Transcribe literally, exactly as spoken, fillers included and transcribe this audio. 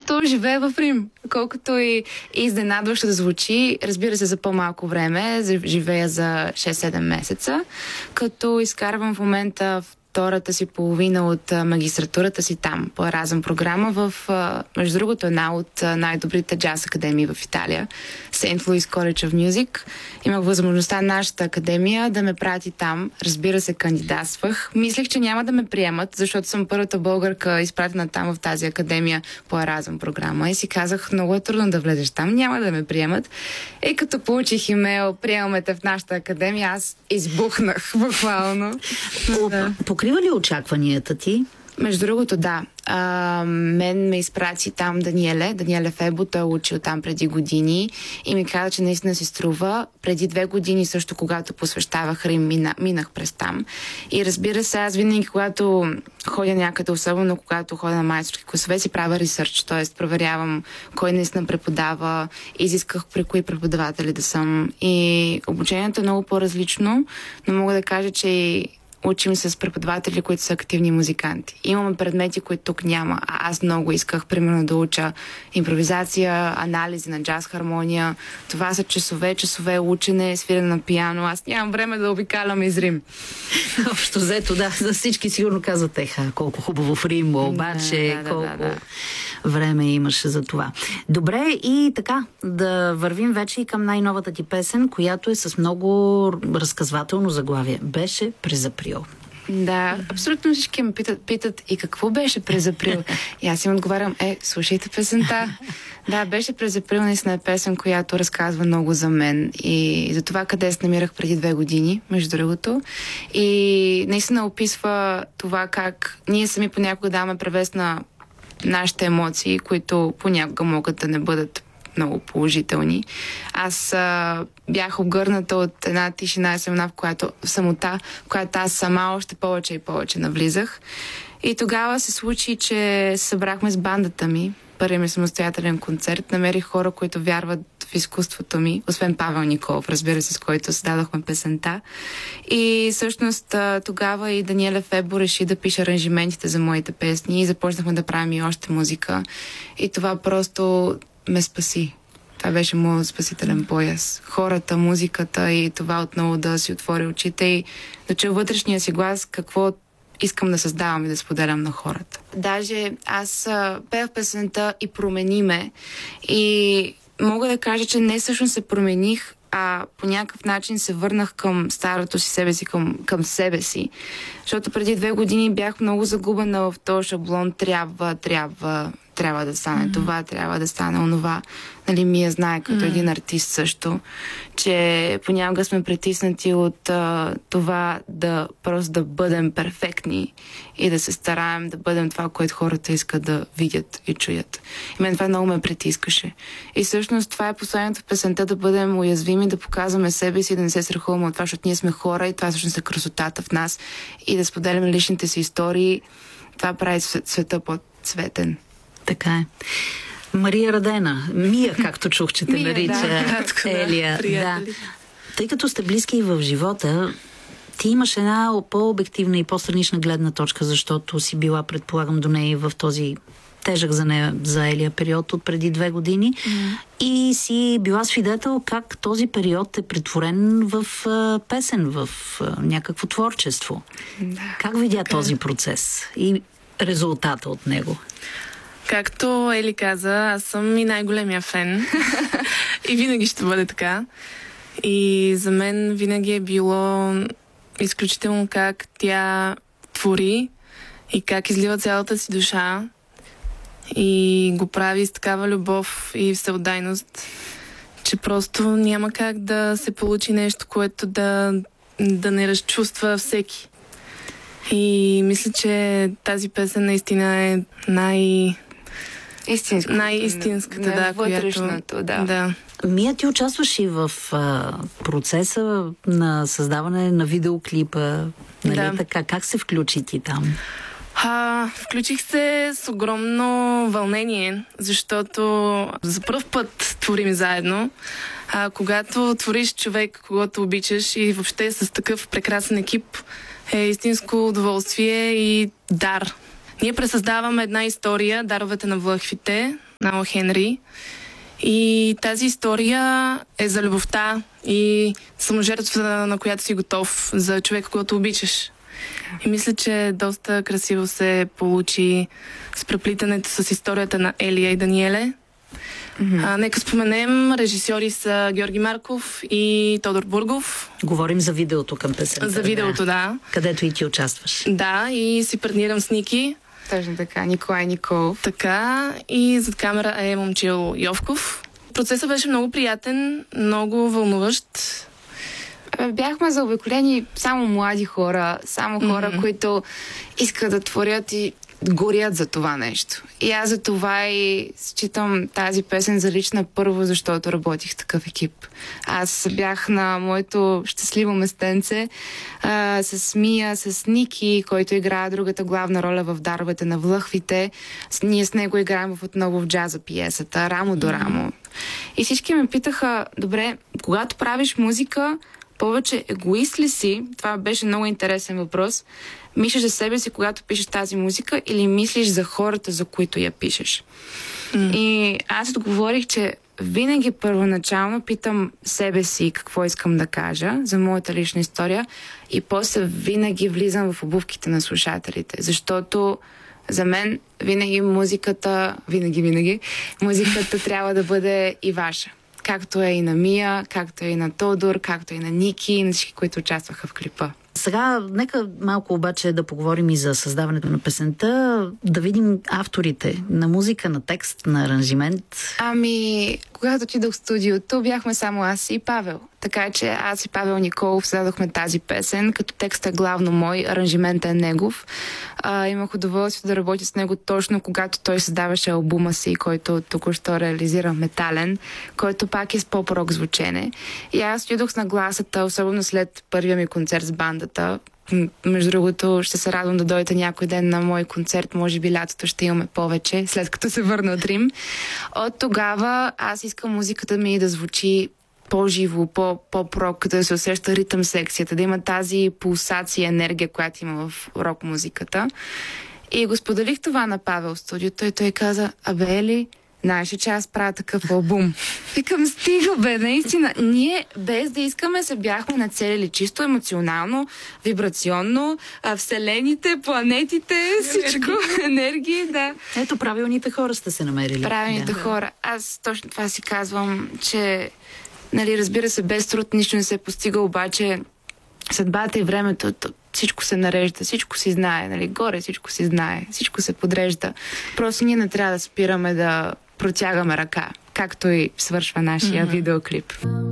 защото живее в Рим. Колкото и, и изненадващо да звучи, разбира се, за по-малко време, живея за шест-седем месеца, като изкарвам в момента втората си половина от а, магистратурата си там, по Еразъм програма в, а, между другото, една от а, най-добрите джаз академии в Италия, Сейнт Луис College of Music. Имах възможността нашата академия да ме прати там. Разбира се, кандидатствах. Мислех, че няма да ме приемат, защото съм първата българка изпратена там в тази академия по Еразъм програма. И си казах, много е трудно да влезеш там, няма да ме приемат. И като получих имейл, приемаме те в нашата академия, аз избухнах буквално. Да. Покрива ли очакванията ти? Между другото, да. А, мен ме изпрати там Даниеле, Даниеле Фебо, той е учил там преди години и ми каза, че наистина си струва. Преди две години също, когато посвещавах Рим, мина, минах през там. И разбира се, аз винаги, когато ходя някъде, особено когато ходя на майсторски класове, си правя ресърч, т.е. проверявам кой наистина преподава, изисках при кои преподаватели да съм. И обучението е много по-различно, но мога да кажа, че учим с преподаватели, които са активни музиканти. Имаме предмети, които тук няма. А аз много исках, примерно, да уча импровизация, анализи на джаз хармония. Това са часове, часове учене, свирене на пиано. Аз нямам време да обикалям из Рим. Общо взето, да. За всички сигурно казват, еха, колко хубаво в Рим, обаче да, да, колко да, да. време имаше за това. Добре, и така, да вървим вече и към най-новата ти песен, която е с много разказвателно заглавие. Беше през април. Да, абсолютно всички ме питат, питат и какво беше през април. И аз им отговарям, е, слушайте песента. Да, беше през април, наистина е песен, която разказва много за мен и за това къде се намирах преди две години, между другото. И наистина описва това как ние сами понякога даваме превес на нашите емоции, които понякога могат да не бъдат много положителни. Аз а, бях обгърната от една тишина и самота, в която, самота, в която аз сама още повече и повече навлизах. И тогава се случи, че се събрахме с бандата ми. Първият ми самостоятелен концерт. Намерих хора, които вярват в изкуството ми, освен Павел Николов, разбира се, с който създадохме песента. И всъщност тогава и Даниеле Фебо реши да пише аранжиментите за моите песни и започнахме да правим и още музика. И това просто ме спаси. Това беше моят спасителен пояс. Хората, музиката и това отново да си отвори очите и да чуя вътрешния си глас какво искам да създавам и да споделям на хората. Даже аз а, пех песента и промени ме. И мога да кажа, че не всъщност се промених, а по някакъв начин се върнах към старото си себе си, към, към себе си. Защото преди две години бях много загубена в този шаблон. Трябва, трябва, трябва да стане mm-hmm. това, трябва да стане онова. Нали, Мия знае като mm-hmm. един артист също, че понякога сме притиснати от а, това да просто да бъдем перфектни и да се стараем да бъдем това, което хората искат да видят и чуят. И мен това много ме притискаше. И всъщност това е посланието в песента, да бъдем уязвими, да показваме себе си, да не се страхуваме от това, защото ние сме хора и това всъщност е красотата в нас и да споделяме личните си истории. Това прави света по-цветен. Така е. Мария Радена, Мия, както чух, че те Мия, нарича да, кратко, Елия. Да, да. Тъй като сте близки и в живота, ти имаш една по-обективна и по-странична гледна точка, защото си била, предполагам, до нея в този тежък за нея, за Елия период от преди две години mm. и си била свидетел как този период е претворен в а, песен, в а, някакво творчество. Да, как видя така. този процес и резултата от него? Както Ели каза, аз съм и най-големия фен. И винаги ще бъде така. И за мен винаги е било изключително как тя твори и как излива цялата си душа и го прави с такава любов и всеотдайност, че просто няма как да се получи нещо, което да, да не разчувства всеки. И мисля, че тази песен наистина е най... Истинската. Най-истинската, да, вътрешното, да. да. Мия, ти участваш и в а, процеса на създаване на видеоклипа. Нали Да. така? Как се включи ти там? А, включих се с огромно вълнение, защото за пръв път творим заедно. А, когато твориш човек, когото обичаш и въобще с такъв прекрасен екип, е истинско удоволствие и дар. Ние пресъздаваме една история, Даровете на влъхвите, на О. Хенри. И тази история е за любовта и саможертвата, на която си готов, за човека, който обичаш. И мисля, че доста красиво се получи с преплитането с историята на Елия и Даниеле. Mm-hmm. А, нека споменем, режисьори са Георги Марков и Тодор Бургов. Говорим за видеото към песента. За видеото, да. Където и ти участваш. Да, и си партнирам с Ники. Точно така, Николай Николов. Така, и зад камера е Момчил Йовков. Процесът беше много приятен, много вълнуващ. Бяхме заобиколени само млади хора, само хора, mm-hmm. които искат да творят и горят за това нещо. И аз за това и считам тази песен за лична първо, защото работих в такъв екип. Аз бях на моето щастливо местенце а, с Мия, с Ники, който играе другата главна роля в Даровете на влъхвите. С, ние с него играем в отново в джаза пиесата, рамо до рамо. Mm-hmm. И всички ме питаха, добре, когато правиш музика, повече егоист ли си? Това беше много интересен въпрос. Мислиш за себе си, когато пишеш тази музика, или мислиш за хората, за които я пишеш? Mm. И аз отговорих, че винаги първоначално питам себе си какво искам да кажа за моята лична история и после винаги влизам в обувките на слушателите, защото за мен винаги музиката, винаги, винаги, музиката трябва да бъде и ваша. Както е и на Мия, както е и на Тодор, както е и на Ники и на всички, които участваха в клипа. Сега, нека малко обаче да поговорим и за създаването на песента, да видим авторите на музика, на текст, на аранжимент. Ами, когато отидох в студиото, бяхме само аз и Павел. Така че аз и Павел Николов създадохме тази песен, като текстът е главно мой, аранжиментът е негов. А, имах удоволствие да работя с него точно когато той създаваше албума си, който току-що реализира Метален, който пак е с поп-рок звучене. И аз отидох с нагласата, особено след първия ми концерт с бандата. Между другото, ще се радвам да дойдете някой ден на мой концерт, може би лятото ще имаме повече, след като се върна от Рим. От тогава аз искам музиката ми да звучи по-живо, по-рок, да се усеща ритъм секцията, да има тази пулсация, енергия, която има в рок музиката. И го споделих това на Павел в студиото и той каза, абе Ели, знаеш, че аз правя такъв албум. Викам, стига бе, наистина. Ние, без да искаме, се бяхме нацелили чисто емоционално, вибрационно, а вселените, планетите, всичко, енергии, да. Ето, правилните хора сте се намерили. Правилните да. хора. Аз точно това си казвам, че, нали, разбира се, без труд нищо не се постига, обаче съдбата и времето, всичко се нарежда, всичко си знае, нали, горе всичко си знае, всичко се подрежда. Просто ние не трябва да спираме да протягаме ръка, както и свършва нашия mm-hmm. видеоклип.